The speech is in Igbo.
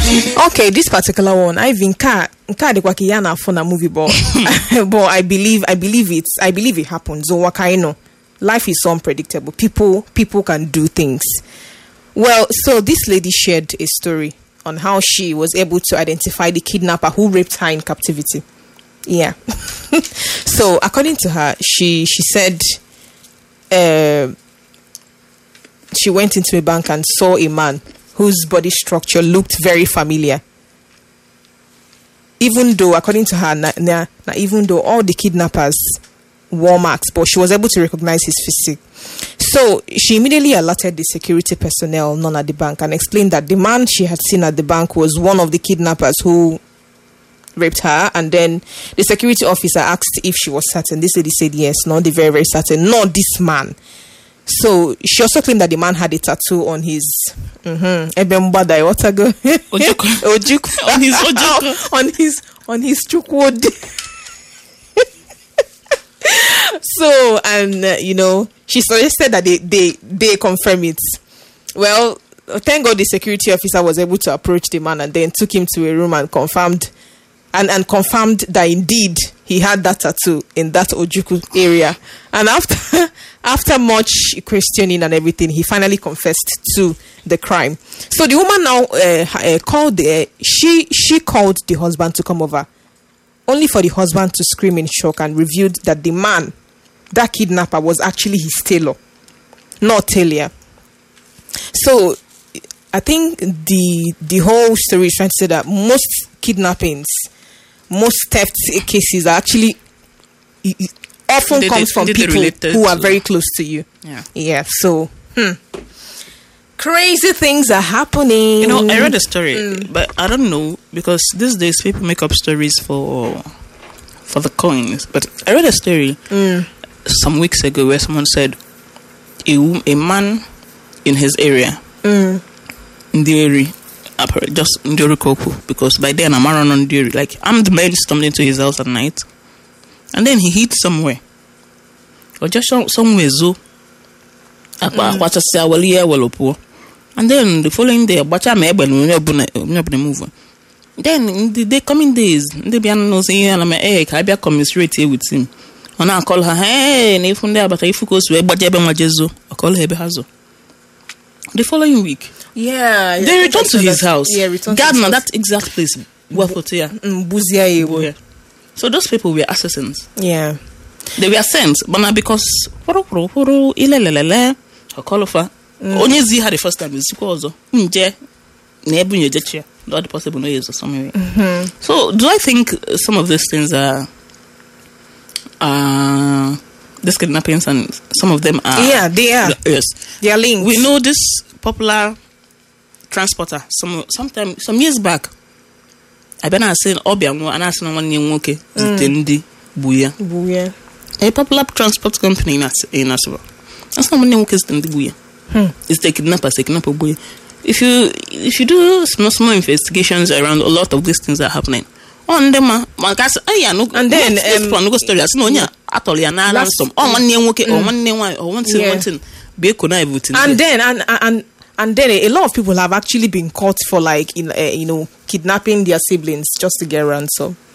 Okay, this particular one, I think de kwa kiyana for na movie but but I believe it happens. So wakaino. Life is so unpredictable. People can do things. Well, so this lady shared a story on how she was able to identify the kidnapper who raped her in captivity. Yeah. So according to her, she said she went into a bank and saw a man whose body structure looked very familiar. Even though, according to her, even though all the kidnappers wore masks, but she was able to recognize his physique. So she immediately alerted the security personnel known at the bank and explained that the man she had seen at the bank was one of the kidnappers who raped her. And then the security officer asked if she was certain. This lady said yes, not the very, very certain, not this man. So she also claimed that the man had a tattoo on his on his chukwod. So, and she suggested that they confirm it. Well, thank God the security officer was able to approach the man and then took him to a room and confirmed that indeed he had that tattoo in that Ojukwu area. And after much questioning and everything, he finally confessed to the crime. So the woman now called she called the husband to come over, only for the husband to scream in shock and revealed that the man, that kidnapper, was actually his tailor, not Talia. So I think the whole story is trying to say that most kidnappings, most theft cases are actually often comes from people who are very close to you. Yeah. So crazy things are happening. I read a story, but I don't know, because these days people make up stories for the coins. But I read a story some weeks ago where someone said a man in his area, in the area, just in the Kopu, because by then I'm around on the like I'm the man stormed into his house at night, and then he hid somewhere, or just somewhere zoo. And then the following day, then the coming days, they be saying, "I'm a commiserate here with him." And I call her, "Hey, and if there, but if you go to I call her Behazo." The following week, they returned to his house. Gardner, that exact place. So those people were assassins. Yeah, they were sent, but not because only Z had the first time. Not possible no use or somewhere. So do I think some of these things are these kidnappings, and some of them are? Yeah, they are. Yes, they are linked. We know this popular transporter. Some years back, I been saying Obiango and asking one name okay, Zitendi Buya. A popular transport company in Asaba. That's not one name okay, Zitendi Buya. It's the kidnapper Buya. If you do small investigations around a lot of these things that are happening, on them, and then story as no some one name okay or one name or one thing be and then a lot of people have actually been caught for kidnapping their siblings just to get ransom.